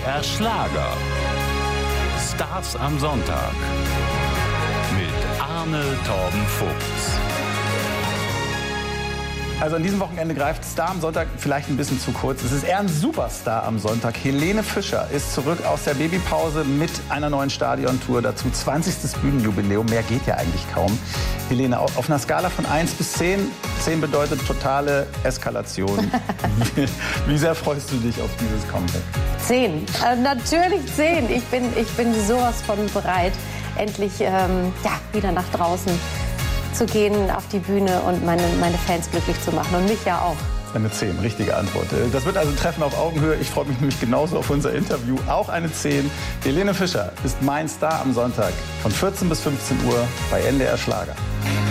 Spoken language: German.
NDR Schlager. Stars am Sonntag mit Arne Torben Fuchs. Also an diesem Wochenende greift Star am Sonntag vielleicht ein bisschen zu kurz. Es ist eher ein Superstar am Sonntag. Helene Fischer ist zurück aus der Babypause mit einer neuen Stadiontour. Dazu 20. Bühnenjubiläum. Mehr geht ja eigentlich kaum. Helene, auf einer Skala von 1 bis 10. 10 bedeutet totale Eskalation. Wie sehr freust du dich auf dieses Comeback? 10. Natürlich 10. Ich bin sowas von bereit, endlich wieder nach draußen zu gehen, auf die Bühne und meine Fans glücklich zu machen und mich ja auch. Eine 10, richtige Antwort. Das wird also ein Treffen auf Augenhöhe. Ich freue mich nämlich genauso auf unser Interview. Auch eine 10. Helene Fischer ist mein Star am Sonntag von 14 bis 15 Uhr bei NDR Schlager.